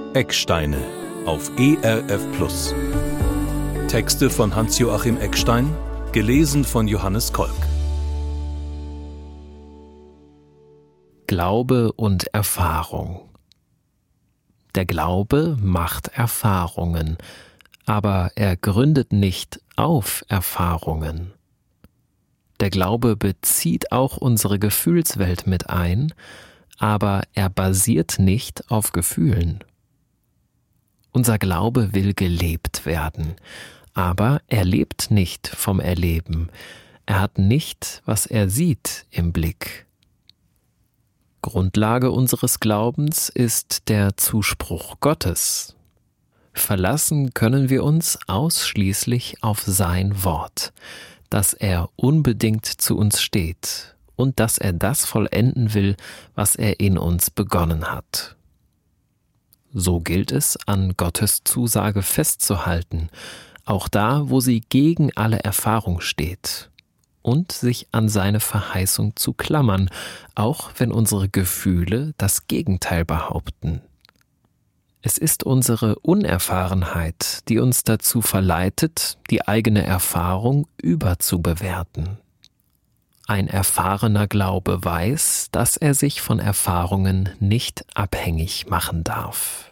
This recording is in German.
Ecksteine auf ERF Plus. Texte von Hans-Joachim Eckstein, gelesen von Johannes Kolk. Glaube und Erfahrung. Der Glaube macht Erfahrungen, aber er gründet nicht auf Erfahrungen. Der Glaube bezieht auch unsere Gefühlswelt mit ein, aber er basiert nicht auf Gefühlen. Unser Glaube will gelebt werden, aber er lebt nicht vom Erleben. Er hat nicht, was er sieht, im Blick. Grundlage unseres Glaubens ist der Zuspruch Gottes. Verlassen können wir uns ausschließlich auf sein Wort, dass er unbedingt zu uns steht und dass er das vollenden will, was er in uns begonnen hat. So gilt es, an Gottes Zusage festzuhalten, auch da, wo sie gegen alle Erfahrung steht, und sich an seine Verheißung zu klammern, auch wenn unsere Gefühle das Gegenteil behaupten. Es ist unsere Unerfahrenheit, die uns dazu verleitet, die eigene Erfahrung überzubewerten. Ein erfahrener Glaube weiß, dass er sich von Erfahrungen nicht abhängig machen darf.